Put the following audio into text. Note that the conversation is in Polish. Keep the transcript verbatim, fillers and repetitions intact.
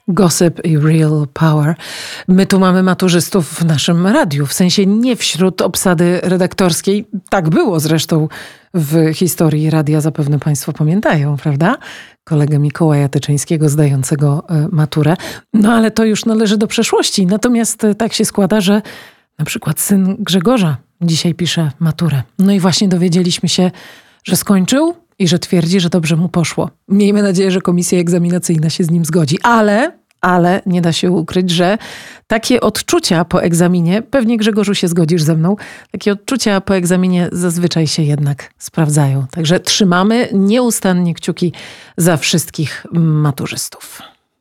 Gossip i Real Power. My tu mamy maturzystów w naszym radiu, w sensie nie wśród obsady redaktorskiej. Tak było zresztą w historii radia, zapewne państwo pamiętają, prawda? Kolegę Mikołaja Tyczyńskiego zdającego maturę. No ale to już należy do przeszłości. Natomiast tak się składa, że na przykład syn Grzegorza dzisiaj pisze maturę. No i właśnie dowiedzieliśmy się, że skończył i że twierdzi, że dobrze mu poszło. Miejmy nadzieję, że komisja egzaminacyjna się z nim zgodzi. Ale, ale nie da się ukryć, że takie odczucia po egzaminie, pewnie Grzegorzu się zgodzisz ze mną, takie odczucia po egzaminie zazwyczaj się jednak sprawdzają. Także trzymamy nieustannie kciuki za wszystkich maturzystów.